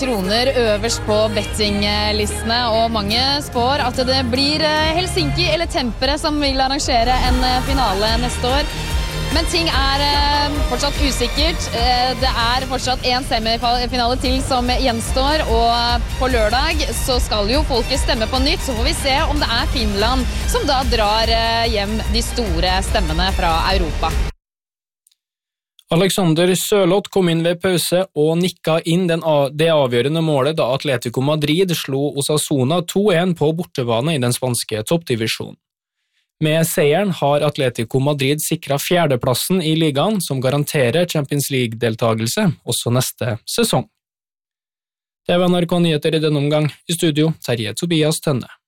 troner øverst på bettinglistene, og mange spår at det blir Helsinki eller Tampere som vil arrangere en finale neste år. Men ting fortsatt usikkert. Det fortsatt en semifinale til som gjenstår, og på lørdag så skal jo folket stemme på nytt, så får vi se om det Finland som da drar hjem de store stemmene fra Europa. Alexander Sørloth kom inn ved pause og nikka inn det avgjørende målet da Atletico Madrid slo Osasuna 2-1 på bortebane i den spanske toppdivisjonen. Med seieren har Atletico Madrid sikret fjerdeplassen i ligaen som garanterer Champions League-deltagelse også neste sesong. Det var NRK Nyheter i denne omgang. I studio, Terje Tobias Tønne.